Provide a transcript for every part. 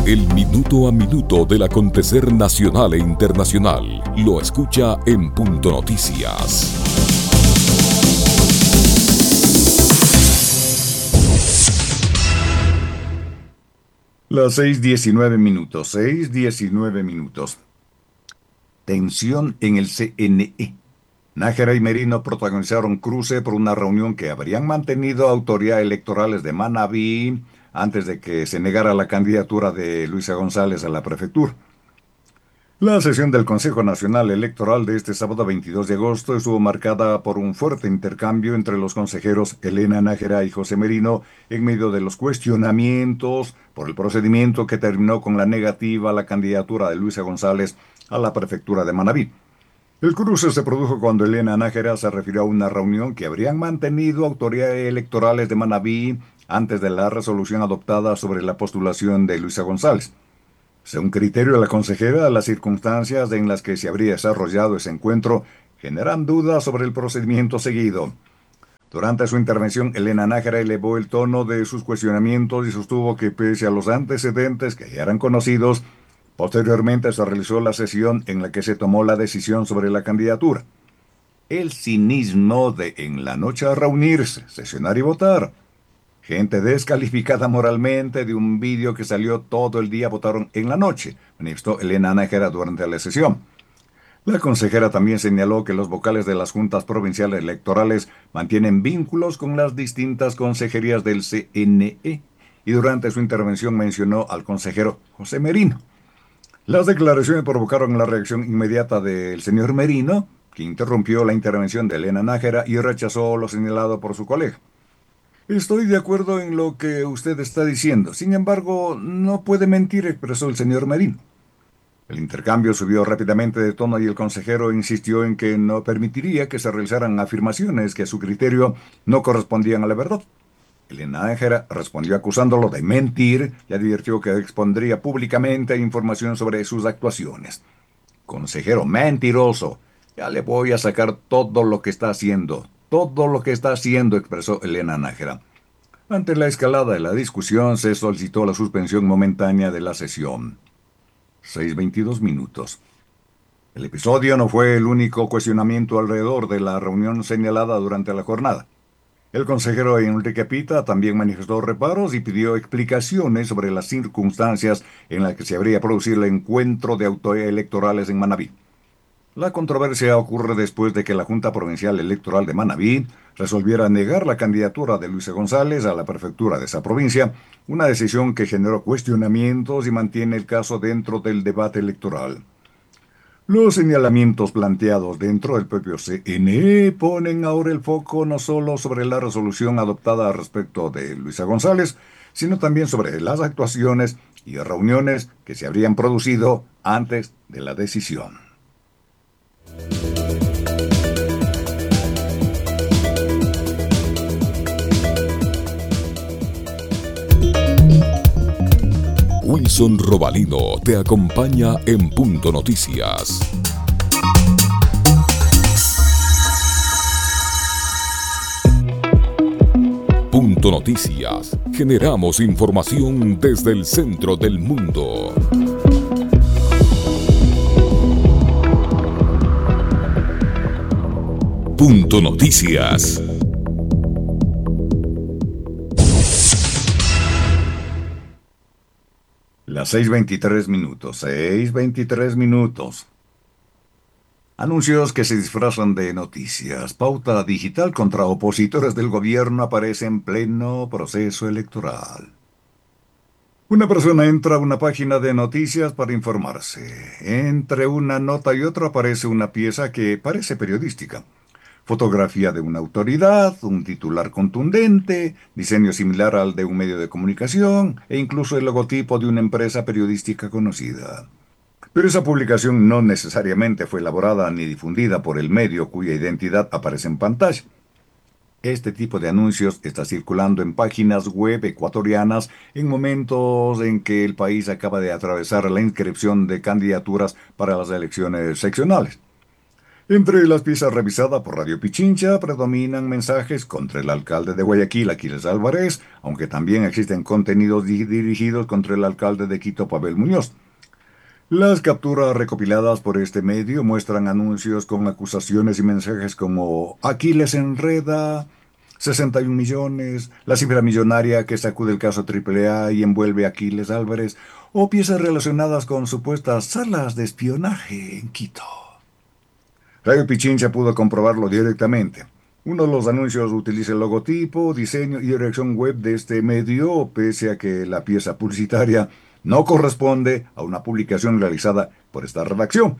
El minuto a minuto del acontecer nacional e internacional lo escucha en Punto Noticias. Las 6:19 minutos, 6:19 minutos. Tensión en el CNE. Nájera y Merino protagonizaron cruce por una reunión que habrían mantenido autoridades electorales de Manabí antes de que se negara la candidatura de Luisa González a la prefectura. La sesión del Consejo Nacional Electoral de este sábado 22 de agosto estuvo marcada por un fuerte intercambio entre los consejeros Elena Nájera y José Merino en medio de los cuestionamientos por el procedimiento que terminó con la negativa a la candidatura de Luisa González a la prefectura de Manabí. El cruce se produjo cuando Elena Nájera se refirió a una reunión que habrían mantenido autoridades electorales de Manabí antes de la resolución adoptada sobre la postulación de Luisa González. Según criterio de la consejera, las circunstancias en las que se habría desarrollado ese encuentro generan dudas sobre el procedimiento seguido. Durante su intervención, Elena Nájera elevó el tono de sus cuestionamientos y sostuvo que pese a los antecedentes que ya eran conocidos, posteriormente se realizó la sesión en la que se tomó la decisión sobre la candidatura. El cinismo de en la noche a reunirse, sesionar y votar. Gente descalificada moralmente de un vídeo que salió todo el día votaron en la noche, manifestó Elena Nájera durante la sesión. La consejera también señaló que los vocales de las juntas provinciales electorales mantienen vínculos con las distintas consejerías del CNE y durante su intervención mencionó al consejero José Merino. Las declaraciones provocaron la reacción inmediata del señor Merino, que interrumpió la intervención de Elena Nájera y rechazó lo señalado por su colega. Estoy de acuerdo en lo que usted está diciendo. Sin embargo, no puede mentir, expresó el señor Merino. El intercambio subió rápidamente de tono y el consejero insistió en que no permitiría que se realizaran afirmaciones que a su criterio no correspondían a la verdad. Elena Nájera respondió acusándolo de mentir y advirtió que expondría públicamente información sobre sus actuaciones. Consejero mentiroso, ya le voy a sacar todo lo que está haciendo, expresó Elena Nájera. Ante la escalada de la discusión, se solicitó la suspensión momentánea de la sesión. 6:22 minutos. El episodio no fue el único cuestionamiento alrededor de la reunión señalada durante la jornada. El consejero Enrique Pita también manifestó reparos y pidió explicaciones sobre las circunstancias en las que se habría producido el encuentro de autoridades electorales en Manabí. La controversia ocurre después de que la Junta Provincial Electoral de Manabí resolviera negar la candidatura de Luisa González a la prefectura de esa provincia, una decisión que generó cuestionamientos y mantiene el caso dentro del debate electoral. Los señalamientos planteados dentro del propio CNE ponen ahora el foco no solo sobre la resolución adoptada respecto de Luisa González, sino también sobre las actuaciones y reuniones que se habrían producido antes de la decisión. Wilson Robalino te acompaña en Punto Noticias. Punto Noticias. Generamos información desde el centro del mundo. Punto Noticias. Las 6:23 minutos, 6:23 minutos. Anuncios que se disfrazan de noticias. Pauta digital contra opositores del gobierno aparece en pleno proceso electoral. Una persona entra a una página de noticias para informarse. Entre una nota y otra aparece una pieza que parece periodística. Fotografía de una autoridad, un titular contundente, diseño similar al de un medio de comunicación e incluso el logotipo de una empresa periodística conocida. Pero esa publicación no necesariamente fue elaborada ni difundida por el medio cuya identidad aparece en pantalla. Este tipo de anuncios está circulando en páginas web ecuatorianas en momentos en que el país acaba de atravesar la inscripción de candidaturas para las elecciones seccionales. Entre las piezas revisadas por Radio Pichincha predominan mensajes contra el alcalde de Guayaquil, Aquiles Álvarez, aunque también existen contenidos dirigidos contra el alcalde de Quito, Pavel Muñoz. Las capturas recopiladas por este medio muestran anuncios con acusaciones y mensajes como Aquiles enreda, 61 millones, la cifra millonaria que sacude el caso AAA y envuelve a Aquiles Álvarez, o piezas relacionadas con supuestas salas de espionaje en Quito. Radio Pichincha pudo comprobarlo directamente. Uno de los anuncios utiliza el logotipo, diseño y dirección web de este medio, pese a que la pieza publicitaria no corresponde a una publicación realizada por esta redacción.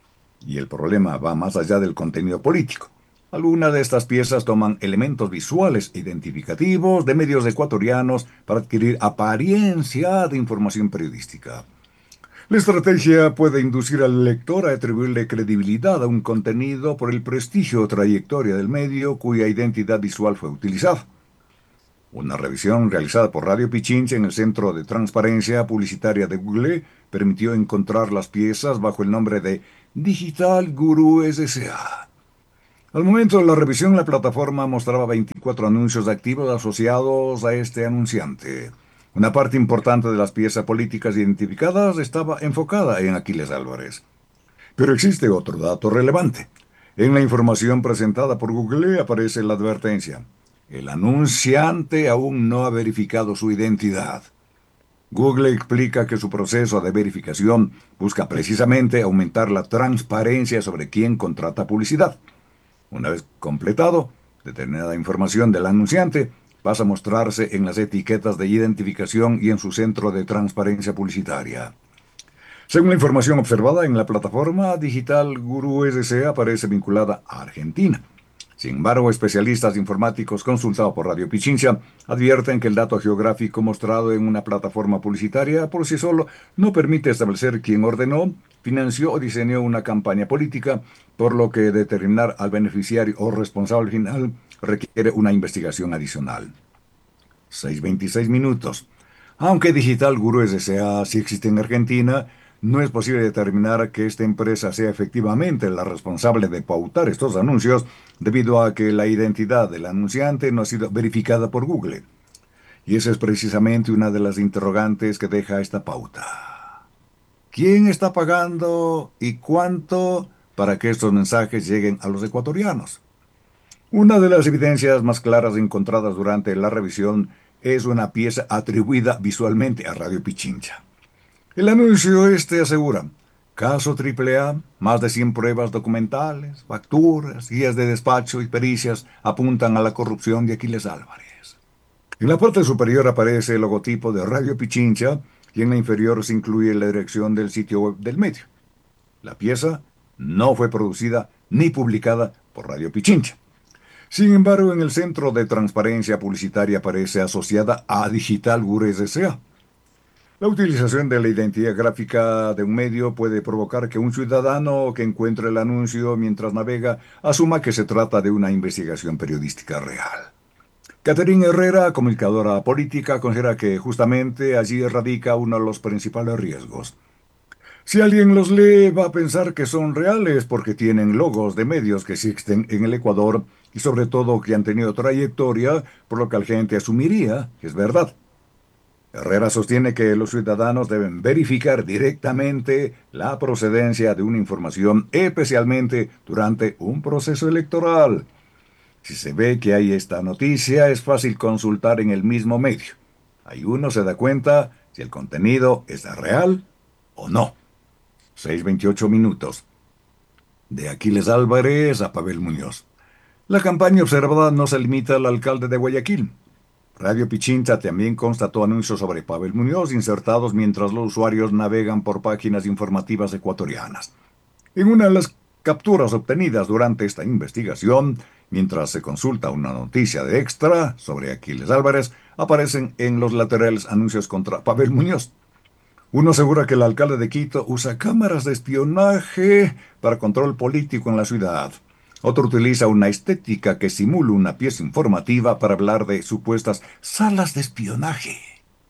Y el problema va más allá del contenido político. Algunas de estas piezas toman elementos visuales e identificativos de medios ecuatorianos para adquirir apariencia de información periodística. La estrategia puede inducir al lector a atribuirle credibilidad a un contenido por el prestigio o trayectoria del medio cuya identidad visual fue utilizada. Una revisión realizada por Radio Pichincha en el Centro de Transparencia Publicitaria de Google permitió encontrar las piezas bajo el nombre de Digital Guru S.A. Al momento de la revisión, la plataforma mostraba 24 anuncios activos asociados a este anunciante. Una parte importante de las piezas políticas identificadas estaba enfocada en Aquiles Álvarez. Pero existe otro dato relevante. En la información presentada por Google aparece la advertencia: el anunciante aún no ha verificado su identidad. Google explica que su proceso de verificación busca precisamente aumentar la transparencia sobre quién contrata publicidad. Una vez completado, determinada información del anunciante pasa a mostrarse en las etiquetas de identificación y en su centro de transparencia publicitaria. Según la información observada en la plataforma, Digital Guru S.A. aparece vinculada a Argentina. Sin embargo, especialistas informáticos consultados por Radio Pichincha advierten que el dato geográfico mostrado en una plataforma publicitaria por sí solo no permite establecer quién ordenó, financió o diseñó una campaña política, por lo que determinar al beneficiario o responsable final requiere una investigación adicional. 6:26 minutos. Aunque Digital Guru S.A. sí existe en Argentina, no es posible determinar que esta empresa sea efectivamente la responsable de pautar estos anuncios debido a que la identidad del anunciante no ha sido verificada por Google. Y esa es precisamente una de las interrogantes que deja esta pauta. ¿Quién está pagando y cuánto para que estos mensajes lleguen a los ecuatorianos? Una de las evidencias más claras encontradas durante la revisión es una pieza atribuida visualmente a Radio Pichincha. El anuncio asegura: caso AAA, más de 100 pruebas documentales, facturas, guías de despacho y pericias apuntan a la corrupción de Aquiles Álvarez. En la parte superior aparece el logotipo de Radio Pichincha y en la inferior se incluye la dirección del sitio web del medio. La pieza no fue producida ni publicada por Radio Pichincha. Sin embargo, en el Centro de Transparencia Publicitaria aparece asociada a Digital Guru S.A. La utilización de la identidad gráfica de un medio puede provocar que un ciudadano que encuentre el anuncio mientras navega asuma que se trata de una investigación periodística real. Catherine Herrera, comunicadora política, considera que justamente allí radica uno de los principales riesgos. Si alguien los lee, va a pensar que son reales porque tienen logos de medios que existen en el Ecuador y sobre todo que han tenido trayectoria, por lo que la gente asumiría que es verdad. Herrera sostiene que los ciudadanos deben verificar directamente la procedencia de una información, especialmente durante un proceso electoral. Si se ve que hay esta noticia, es fácil consultar en el mismo medio. Ahí uno se da cuenta si el contenido es real o no. 6:28 minutos. De Aquiles Álvarez a Pavel Muñoz. La campaña observada no se limita al alcalde de Guayaquil. Radio Pichincha también constató anuncios sobre Pavel Muñoz insertados mientras los usuarios navegan por páginas informativas ecuatorianas. En una de las capturas obtenidas durante esta investigación, mientras se consulta una noticia de Extra sobre Aquiles Álvarez, aparecen en los laterales anuncios contra Pavel Muñoz. Uno asegura que el alcalde de Quito usa cámaras de espionaje para control político en la ciudad. Otro utiliza una estética que simula una pieza informativa para hablar de supuestas salas de espionaje.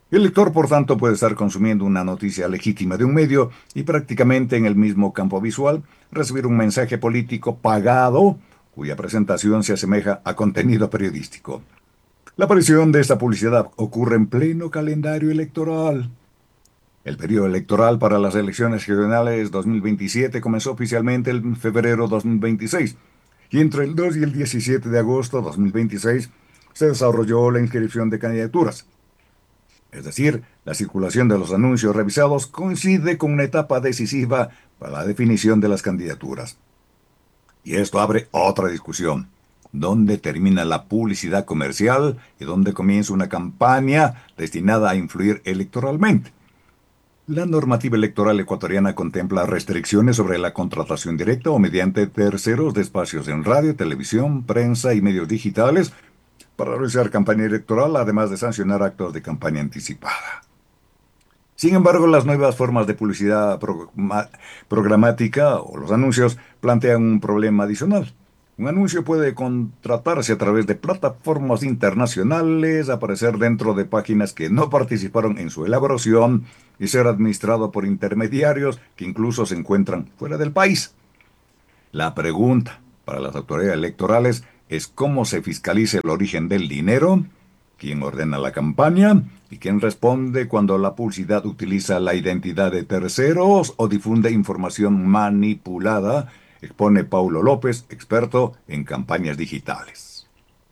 El lector, por tanto, puede estar consumiendo una noticia legítima de un medio y prácticamente en el mismo campo visual recibir un mensaje político pagado cuya presentación se asemeja a contenido periodístico. La aparición de esta publicidad ocurre en pleno calendario electoral. El periodo electoral para las elecciones regionales 2027 comenzó oficialmente en febrero 2026 y entre el 2 y el 17 de agosto 2026 se desarrolló la inscripción de candidaturas. Es decir, la circulación de los anuncios revisados coincide con una etapa decisiva para la definición de las candidaturas. Y esto abre otra discusión. ¿Dónde termina la publicidad comercial y dónde comienza una campaña destinada a influir electoralmente? La normativa electoral ecuatoriana contempla restricciones sobre la contratación directa o mediante terceros de espacios en radio, televisión, prensa y medios digitales para realizar campaña electoral, además de sancionar actos de campaña anticipada. Sin embargo, las nuevas formas de publicidad programática o los anuncios plantean un problema adicional. Un anuncio puede contratarse a través de plataformas internacionales, aparecer dentro de páginas que no participaron en su elaboración y ser administrado por intermediarios que incluso se encuentran fuera del país. La pregunta para las autoridades electorales es cómo se fiscaliza el origen del dinero, quién ordena la campaña y quién responde cuando la publicidad utiliza la identidad de terceros o difunde información manipulada, expone Paulo López, experto en campañas digitales.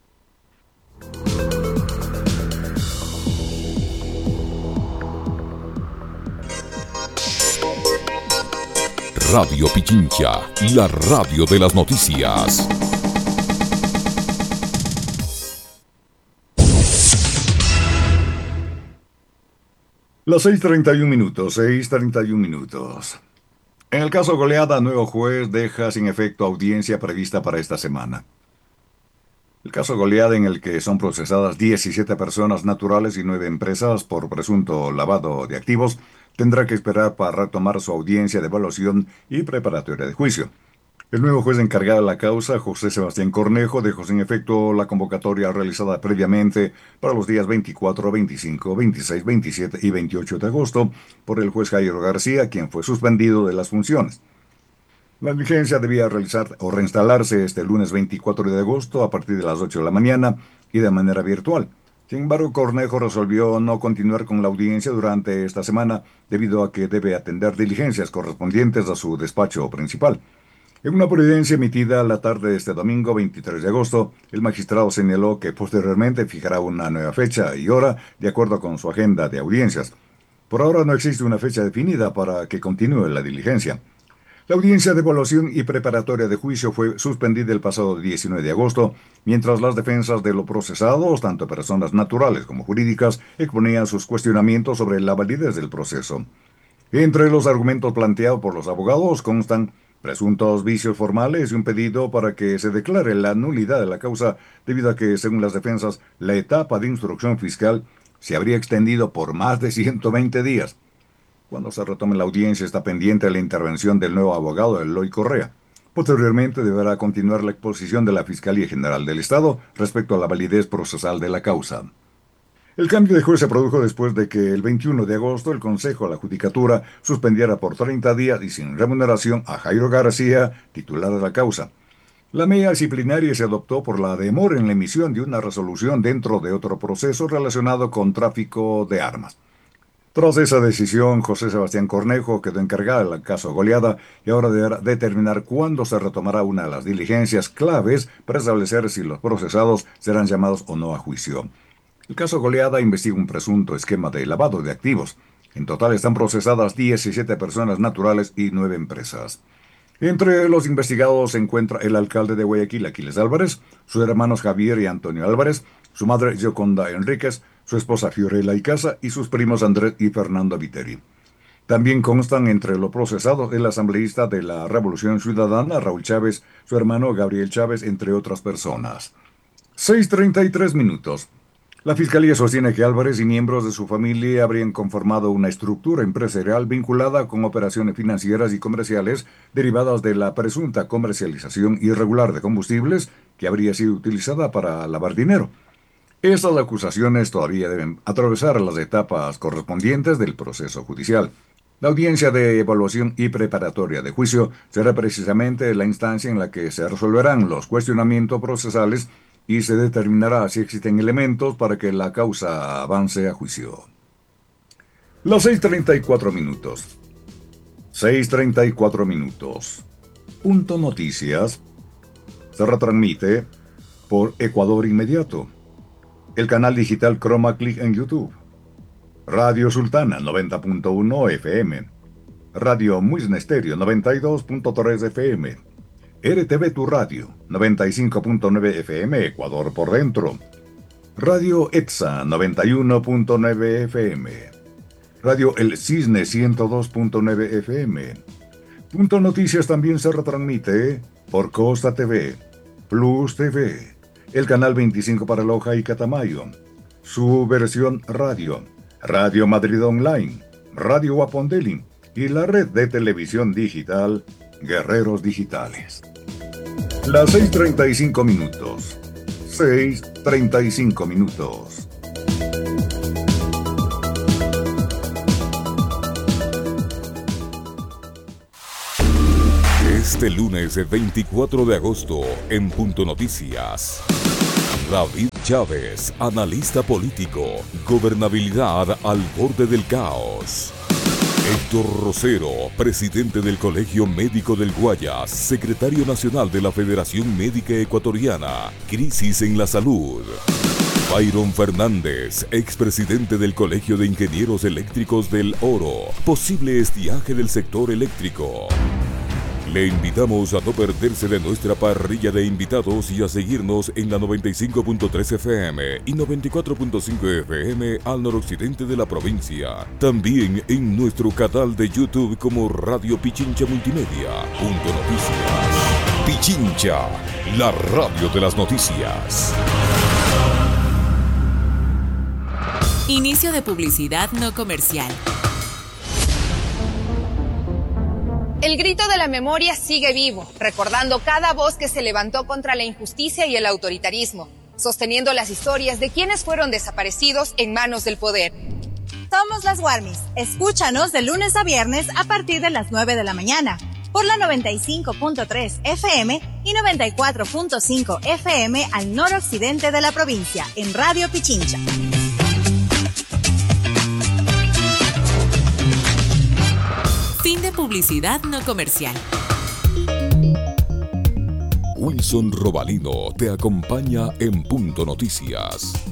Radio Pichincha, la radio de las noticias. Las 6:31 minutos, 6:31 minutos. En el caso Goleada, nuevo juez deja sin efecto audiencia prevista para esta semana. El caso Goleada, en el que son procesadas 17 personas naturales y 9 empresas por presunto lavado de activos, tendrá que esperar para retomar su audiencia de evaluación y preparatoria de juicio. El nuevo juez encargado de la causa, José Sebastián Cornejo, dejó sin efecto la convocatoria realizada previamente para los días 24, 25, 26, 27 y 28 de agosto por el juez Jairo García, quien fue suspendido de las funciones. La diligencia debía realizar o reinstalarse este lunes 24 de agosto a partir de las 8 de la mañana y de manera virtual. Sin embargo, Cornejo resolvió no continuar con la audiencia durante esta semana debido a que debe atender diligencias correspondientes a su despacho principal. En una providencia emitida la tarde de este domingo 23 de agosto, el magistrado señaló que posteriormente fijará una nueva fecha y hora de acuerdo con su agenda de audiencias. Por ahora no existe una fecha definida para que continúe la diligencia. La audiencia de evaluación y preparatoria de juicio fue suspendida el pasado 19 de agosto, mientras las defensas de los procesados, tanto personas naturales como jurídicas, exponían sus cuestionamientos sobre la validez del proceso. Entre los argumentos planteados por los abogados constan presuntos vicios formales y un pedido para que se declare la nulidad de la causa debido a que, según las defensas, la etapa de instrucción fiscal se habría extendido por más de 120 días. Cuando se retome la audiencia está pendiente la intervención del nuevo abogado Eloy Correa. Posteriormente deberá continuar la exposición de la Fiscalía General del Estado respecto a la validez procesal de la causa. El cambio de juez se produjo después de que el 21 de agosto el Consejo de la Judicatura suspendiera por 30 días y sin remuneración a Jairo García, titular de la causa. La medida disciplinaria se adoptó por la demora en la emisión de una resolución dentro de otro proceso relacionado con tráfico de armas. Tras esa decisión, José Sebastián Cornejo quedó encargado del caso Goleada y ahora deberá determinar cuándo se retomará una de las diligencias claves para establecer si los procesados serán llamados o no a juicio. El caso Goleada investiga un presunto esquema de lavado de activos. En total están procesadas 17 personas naturales y 9 empresas. Entre los investigados se encuentra el alcalde de Guayaquil, Aquiles Álvarez, sus hermanos Javier y Antonio Álvarez, su madre Gioconda Enríquez, su esposa Fiorella Icaza y sus primos Andrés y Fernando Viteri. También constan entre los procesados el asambleísta de la Revolución Ciudadana, Raúl Chávez, su hermano Gabriel Chávez, entre otras personas. 6:33 minutos. La Fiscalía sostiene que Álvarez y miembros de su familia habrían conformado una estructura empresarial vinculada con operaciones financieras y comerciales derivadas de la presunta comercialización irregular de combustibles que habría sido utilizada para lavar dinero. Estas acusaciones todavía deben atravesar las etapas correspondientes del proceso judicial. La audiencia de evaluación y preparatoria de juicio será precisamente la instancia en la que se resolverán los cuestionamientos procesales y se determinará si existen elementos para que la causa avance a juicio. Las 6:34 minutos. 6:34 minutos. Punto Noticias se retransmite por Ecuador Inmediato, el canal digital Chroma Click en YouTube, Radio Sultana 90.1 FM, Radio Muisne Estéreo 92.3 FM, RTV Tu Radio 95.9 FM Ecuador por dentro, Radio EXA 91.9 FM, Radio El Cisne 102.9 FM. Punto Noticias también se retransmite por Costa TV, Plus TV, el canal 25 para Loja y Catamayo, su versión radio, Radio Madrid Online, Radio Guapondeli y la red de televisión digital Guerreros Digitales. Las 6:35 minutos. 6:35 minutos. Este lunes 24 de agosto en Punto Noticias, David Chávez, analista político, gobernabilidad al borde del caos. Héctor Rosero, presidente del Colegio Médico del Guayas, secretario nacional de la Federación Médica Ecuatoriana, crisis en la salud. Byron Fernández, expresidente del Colegio de Ingenieros Eléctricos del Oro, posible estiaje del sector eléctrico. Le invitamos a no perderse de nuestra parrilla de invitados y a seguirnos en la 95.3 FM y 94.5 FM al noroccidente de la provincia. También en nuestro canal de YouTube como Radio Pichincha Multimedia. Punto Noticias. Pichincha, la radio de las noticias. Inicio de publicidad no comercial. El grito de la memoria sigue vivo, recordando cada voz que se levantó contra la injusticia y el autoritarismo, sosteniendo las historias de quienes fueron desaparecidos en manos del poder. Somos las Warmis. Escúchanos de lunes a viernes a partir de las 9 de la mañana por la 95.3 FM y 94.5 FM al noroccidente de la provincia en Radio Pichincha. Fin de publicidad no comercial. Wilson Robalino te acompaña en Punto Noticias.